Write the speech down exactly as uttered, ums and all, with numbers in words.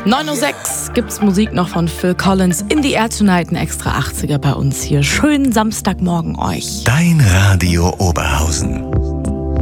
neun Uhr sechs gibt's Musik noch von Phil Collins. In the Air Tonight, ein extra achtziger bei uns hier. Schönen Samstagmorgen euch. Dein Radio Oberhausen.